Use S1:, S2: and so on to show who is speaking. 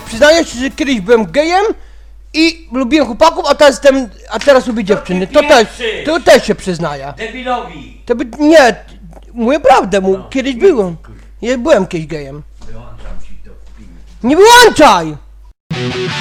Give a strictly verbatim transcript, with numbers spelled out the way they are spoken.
S1: przyznajesz, że kiedyś byłem gejem i lubiłem chłopaków, a teraz jestem, a teraz lubię dziewczyny. To też, to też się przyznaję.
S2: Debilowi!
S1: To by, nie, mówię prawdę, mu, kiedyś byłem. Ja byłem kiedyś gejem.
S2: Wyłączam ci to.
S1: Nie wyłączaj!